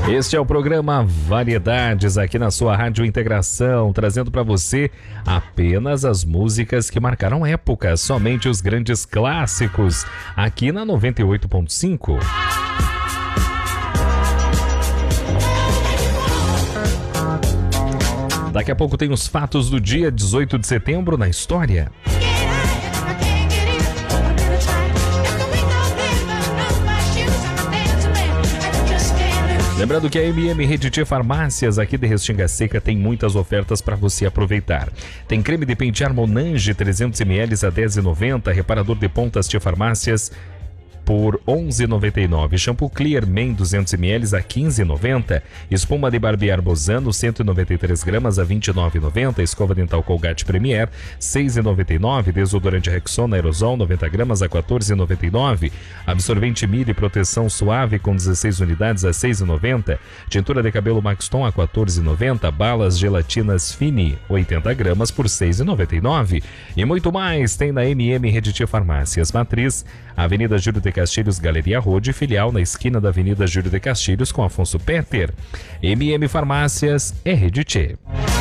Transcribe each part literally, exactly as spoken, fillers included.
Este é o programa Variedades aqui na sua Rádio Integração, trazendo para você apenas as músicas que marcaram época, somente os grandes clássicos, aqui na noventa e oito ponto cinco. Daqui a pouco tem os fatos do dia dezoito de setembro na história. Lembrando que a M M Rede T Farmácias aqui de Restinga Seca tem muitas ofertas para você aproveitar. Tem creme de pentear Monange trezentos mililitros a dez reais e noventa centavos, reparador de pontas T Farmácias por onze reais e noventa e nove centavos, shampoo Clear Men duzentos mililitros a quinze reais e noventa centavos, espuma de barbear Bozano cento e noventa e três gramas a vinte e nove reais e noventa centavos, escova dental Colgate Premier seis reais e noventa e nove centavos, desodorante Rexona Aerosol noventa gramas a quatorze reais e noventa e nove centavos, absorvente Miri proteção suave com dezesseis unidades a seis reais e noventa centavos, tintura de cabelo Maxton a quatorze reais e noventa centavos, balas gelatinas Fini oitenta gramas por seis reais e noventa e nove centavos e muito mais tem na M M Rede T Farmácias Matriz, Avenida Júlio de Castilhos, Galeria Road, filial na esquina da Avenida Júlio de Castilhos com Afonso Peter. M M Farmácias é Rede T.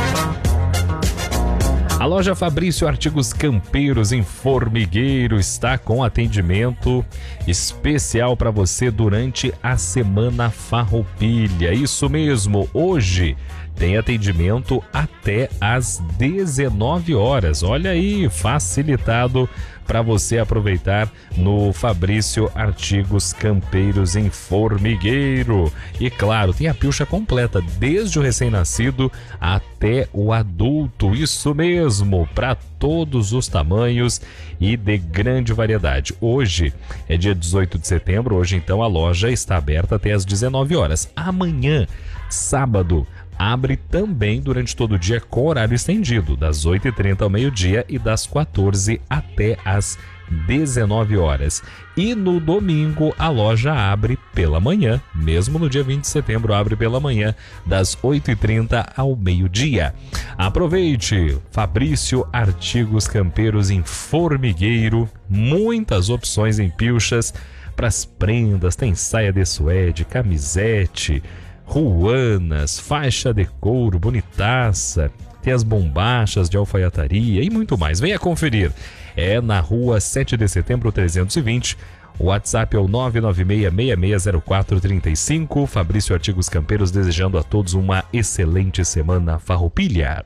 A loja Fabrício Artigos Campeiros em Formigueiro está com atendimento especial para você durante a Semana Farroupilha. Isso mesmo, hoje tem atendimento até às dezenove horas. Olha aí, facilitado para você aproveitar no Fabrício Artigos Campeiros em Formigueiro. E claro, tem a pilcha completa, desde o recém-nascido até o adulto. Isso mesmo, para todos os tamanhos e de grande variedade. Hoje é dia dezoito de setembro, hoje então a loja está aberta até às dezenove horas. Amanhã, sábado, abre também durante todo o dia com horário estendido, das oito e trinta ao meio-dia e das quatorze até as dezenove horas. E no domingo a loja abre pela manhã, mesmo no dia vinte de setembro abre pela manhã, das oito e trinta ao meio-dia. Aproveite! Fabrício Artigos Campeiros em Formigueiro, muitas opções em pilchas para as prendas, tem saia de suede, camisete, ruanas, faixa de couro, bonitaça, tem as bombachas de alfaiataria e muito mais. Venha conferir. É na rua sete de setembro trezentos e vinte. O WhatsApp é o nove nove seis, seis seis zero quatro três cinco. Fabrício Artigos Campeiros desejando a todos uma excelente semana farroupilha.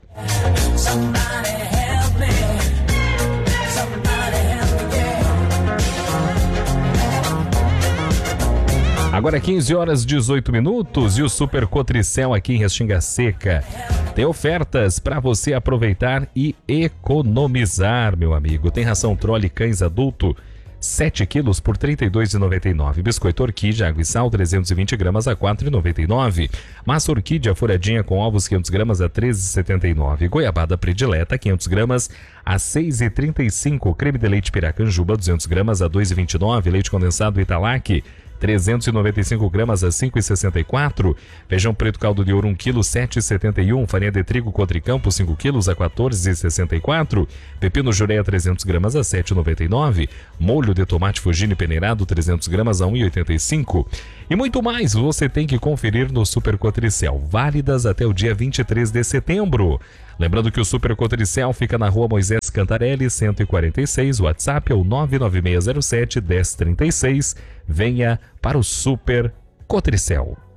Agora quinze horas e dezoito minutos e o Super Cotricel aqui em Restinga Seca tem ofertas para você aproveitar e economizar, meu amigo. Tem ração Trolli Cães Adulto sete quilos por trinta e dois reais e noventa e nove centavos. Biscoito Orquídea Água e Sal trezentos e vinte gramas a quatro reais e noventa e nove centavos. Massa Orquídea furadinha com ovos quinhentas gramas a treze reais e setenta e nove centavos. Goiabada Predileta quinhentas gramas a seis reais e trinta e cinco centavos. Creme de leite Piracanjuba duzentas gramas a dois reais e vinte e nove centavos. Leite condensado Italac trezentos e noventa e cinco gramas a cinco reais e sessenta e quatro centavos. Feijão preto caldo de ouro um quilo sete reais e setenta e um centavos. Farinha de trigo Cotricampo cinco quilos a quatorze reais e sessenta e quatro centavos. Pepino Jureia trezentas gramas a sete reais e noventa e nove centavos. Molho de tomate Fugini peneirado trezentas gramas a um real e oitenta e cinco centavos. E muito mais você tem que conferir no Super Cotricel, válidas até o dia vinte e três de setembro. Lembrando que o Super Cotricel fica na rua Moisés Cantarelli, cento e quarenta e seis. O WhatsApp é o nove nove seis zero sete um zero três seis. Venha para o Super Cotricel.